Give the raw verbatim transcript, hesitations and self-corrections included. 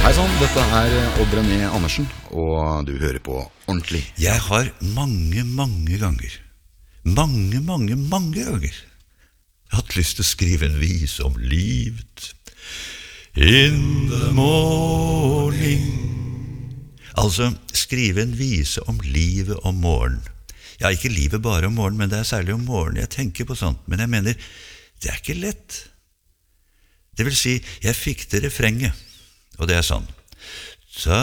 Hei sann, dette er Odd René Andersen, og du hører på Ordentlig. Jeg har mange, mange ganger, mange, mange, mange ganger hatt lyst til å skrive en vise om livet. In the morning. Altså, skrive en vise om livet om morgen. Ja, ikke livet bare om morgen, men det er særlig om morgen jeg tenker på sånt. Men jeg mener, det er ikke lett. Det vil si, jeg fikk det refrenget, og det er sånn. Så